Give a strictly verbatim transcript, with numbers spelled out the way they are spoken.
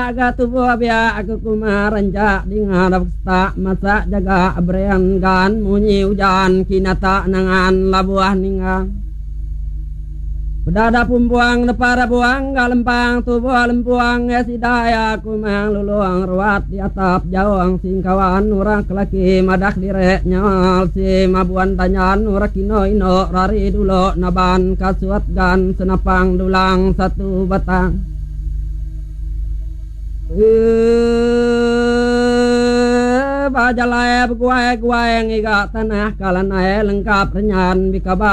aga tubuh biya aku kumaranja dengan raksta masa jaga abrean gan munyi hujan kinata nangan labuah ningang bedada pumbuang nepara buang galempang tubuh lempuang esidaya aku mengluluang ruat di atap jawang singkawan urak laki madak direk nyal si mabuan tanyan urak ino ino rari dulu naban kasuat gan senapang dulang satu batang bajalai guai guai ngiga tanah kalanai lengkap renyan bikaba